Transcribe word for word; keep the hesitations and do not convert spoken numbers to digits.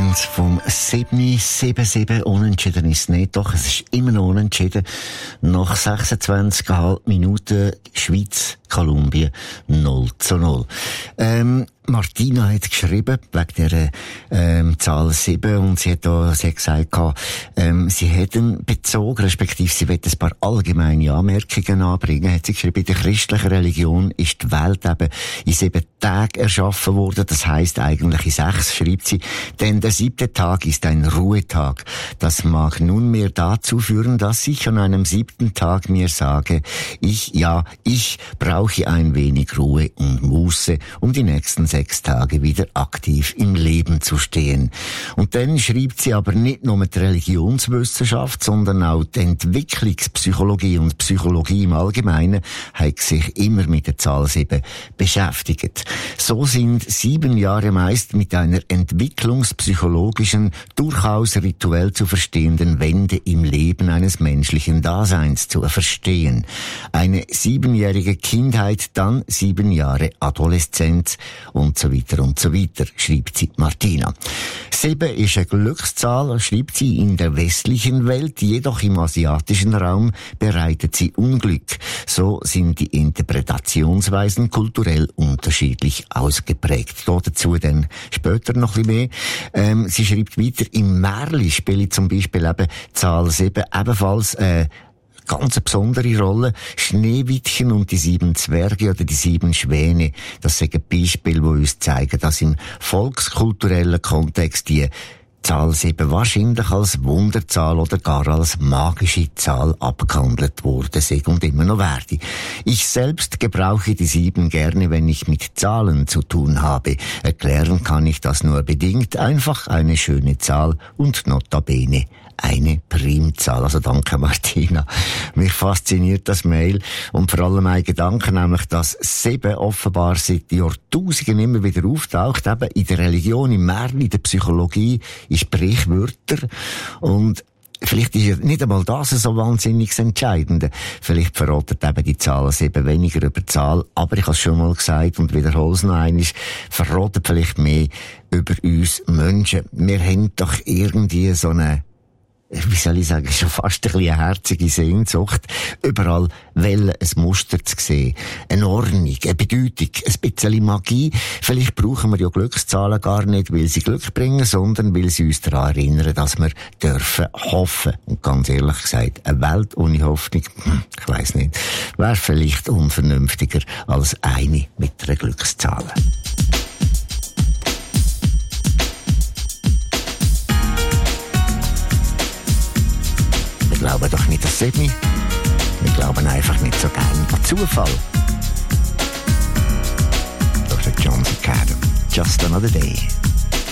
Und vom sieben sieben sieben unentschieden ist es nicht, doch es ist immer noch unentschieden. Nach sechsundzwanzig Komma fünf Minuten Schweiz, Kolumbien null zu null. Ähm, Martina hat geschrieben, wegen der ähm, Zahl sieben, und sie hat, da, sie hat gesagt, ähm, sie hätten bezogen, respektive sie wird ein paar allgemeine Anmerkungen anbringen, hat sie geschrieben, in der christlichen Religion ist die Welt eben in sieben Tagen erschaffen worden, das heisst eigentlich in sechs, schreibt sie, denn der siebte Tag ist ein Ruhetag. Das mag nunmehr dazu führen, dass ich an einem siebten Tag mir sage, ich, ja, ich brauche ein wenig Ruhe und Muße, um die nächsten sechs Tage wieder aktiv im Leben zu stehen. Und dann schreibt sie aber nicht nur die Religionswissenschaft, sondern auch die Entwicklungspsychologie und Psychologie im Allgemeinen hat sich immer mit der Zahl sieben beschäftigt. So sind sieben Jahre meist mit einer entwicklungspsychologischen, durchaus rituell zu verstehenden Wende im Leben eines menschlichen Daseins zu verstehen. Eine siebenjährige Kindheit, dann sieben Jahre Adoleszenz und so weiter und so weiter, schreibt sie Martina. Sieben ist eine Glückszahl, schreibt sie, in der westlichen Welt, jedoch im asiatischen Raum bereitet sie Unglück. So sind die Interpretationsweisen kulturell unterschiedlich ausgeprägt. Dazu dann später noch ein bisschen mehr. Ähm, sie schreibt weiter, im Märli spielt zum Beispiel eben Zahl sieben ebenfalls äh, ganz eine besondere Rolle. Schneewittchen und die sieben Zwerge oder die sieben Schwäne, das sind Beispiele, die uns zeigen, dass im volkskulturellen Kontext die Zahl sieben wahrscheinlich als Wunderzahl oder gar als magische Zahl abgehandelt wurde, und immer noch werde. Ich selbst gebrauche die sieben gerne, wenn ich mit Zahlen zu tun habe. Erklären kann ich das nur bedingt. Einfach eine schöne Zahl und notabene eine Primzahl. Also danke Martina. Mich fasziniert das Mail und vor allem ein Gedanke, nämlich, dass sieben offenbar seit Jahrtausenden immer wieder auftaucht, eben in der Religion, im Märchen, in der Psychologie, in Sprichwörtern. Und vielleicht ist ja nicht einmal das so wahnsinnig entscheidend. Vielleicht verratet eben die Zahl sieben weniger über die Zahl, aber ich habe es schon mal gesagt und wiederhole es noch einmal, verratet vielleicht mehr über uns Menschen. Wir haben doch irgendwie so eine, wie soll ich sagen, schon fast ein bisschen eine herzige Sehnsucht, überall Wellen, ein Muster zu sehen, eine Ordnung, eine Bedeutung, ein bisschen Magie. Vielleicht brauchen wir ja Glückszahlen gar nicht, weil sie Glück bringen, sondern weil sie uns daran erinnern, dass wir dürfen hoffen. Und ganz ehrlich gesagt, eine Welt ohne Hoffnung, hm, ich weiss nicht, wäre vielleicht unvernünftiger als eine mit einer Glückszahl. Wir glauben doch nicht an Sydney. Wir glauben einfach nicht so gern an Zufall. Durch den John Cicada. Just another day.